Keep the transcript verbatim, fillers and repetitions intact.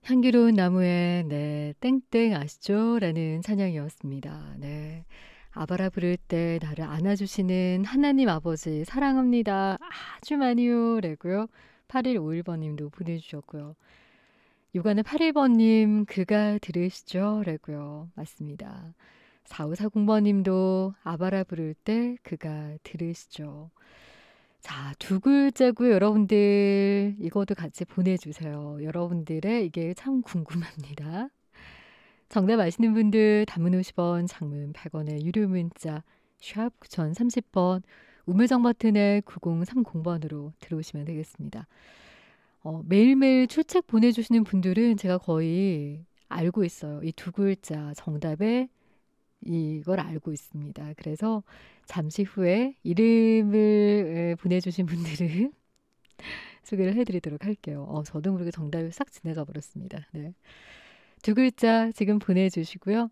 향기로운 나무에 네 땡땡 아시죠? 라는 찬양이었습니다. 네. 아바라 부를 때 나를 안아주시는 하나님 아버지 사랑합니다. 아주 많이요. 라고요. 팔일오일 번님도 보내주셨고요. 육아는 팔일 번님 그가 들으시죠? 라고요. 맞습니다. 사오사공 번님도 아바라 부를 때 그가 들으시죠? 자, 두 글자고요. 여러분들 이것도 같이 보내주세요. 여러분들의 이게 참 궁금합니다. 정답 아시는 분들 단문 오십 원, 장문 백 원의 유료 문자 샵 구공삼십 번 우물정 버튼에 구공삼공 번으로 들어오시면 되겠습니다. 어, 매일매일 출첵 보내주시는 분들은 제가 거의 알고 있어요. 이 두 글자 정답에 이걸 알고 있습니다. 그래서 잠시 후에 이름을 보내주신 분들은 소개를 해드리도록 할게요. 어, 저도 모르게 정답이 싹 지나가 버렸습니다. 네. 두 글자 지금 보내주시고요.